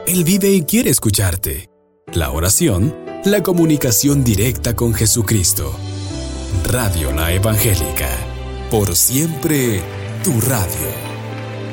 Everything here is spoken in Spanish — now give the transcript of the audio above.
Él vive y quiere escucharte. La oración, la comunicación directa con Jesucristo. Radio La Evangélica. Por siempre, tu radio.